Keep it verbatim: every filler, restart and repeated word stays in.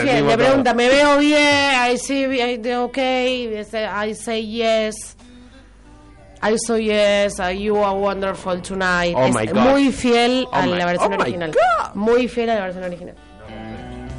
fiel. Le pregunta, ¿me veo bien? I see, I, okay. I say yes. I saw yes, uh, you are wonderful tonight. Oh es my God. muy fiel Oh a my, la versión oh original. My God. Muy fiel a la versión original.